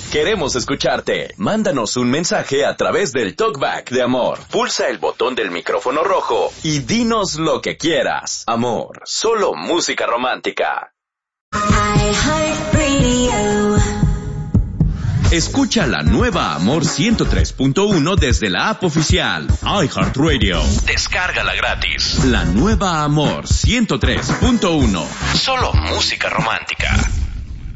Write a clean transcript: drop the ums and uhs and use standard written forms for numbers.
Queremos escucharte. Mándanos un mensaje a través del Talkback de Amor. Pulsa el botón del micrófono rojo y dinos lo que quieras. Amor, solo música romántica. Escucha la nueva Amor 103.1 desde la app oficial iHeartRadio. Descárgala gratis. La nueva Amor 103.1. Solo música romántica.